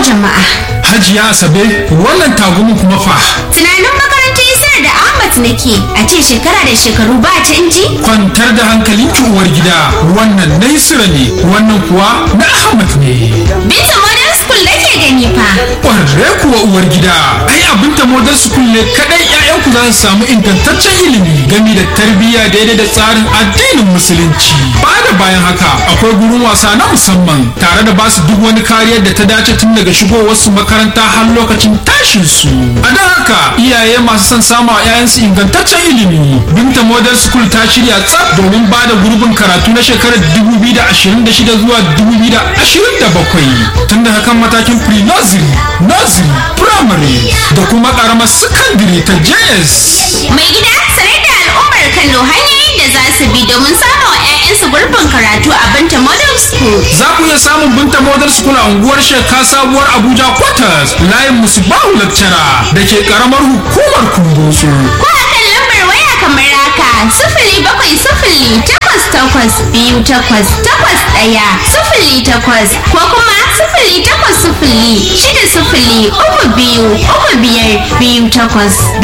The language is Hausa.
jama'a. Hajiya Asabe, wannan tagumin kuma fa. Tunanin makarantar Isar da Ahmad nake, a ce shekara da shekaru ba canji? Kwantar da hankalinki uwar gida, wannan na Isra ne, wannan kuwa na Ahmad ne. Binta Modern School nake gani fa. Ƙwarre kuwa uwar gida, ai abin ta Modern School ne kaɗai 'ya'yanku za su samu ingantaccen ilimi game da tarbiyya daidai da tsarin addinin Musulunci. Ba da bayan haka, akwai gurin wasa na musamman tare da basu duk wani kariyar da ta dace tun daga shigowarsu makaranta har lokacin tashin su. A don haka iyaye masu son samu a 'ya'yansu ingantaccen ilimi. Binta Modern School ta shirya tsaf domin ba da gurbin karatu na shekarar 2026 zuwa 2027 tun daga kan matakin pre-nursery, nursery, primary da kuma karamar secondary ta JS. Mai gida sanar da al'ummar Kano hanyoyin da za su bi domin samun wa 'ya'yansu gurbin karatu a Binta Modern School. Za ku iya samun Binta Modern School a unguwar Sheka Sabuwar Abuja Quarters layin Musbahu Lecturer da ke karamar hukumar Kumbotso. Ko a kan lambar waya kamar haka 0707-288-8 ko kuma 0800-603-552-8.